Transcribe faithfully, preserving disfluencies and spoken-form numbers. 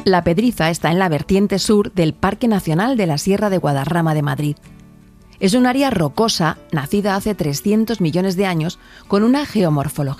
La Pedriza está en la vertiente sur del Parque Nacional de la Sierra de Guadarrama de Madrid. Es un área rocosa, nacida hace trescientos millones de años, con una geomorfología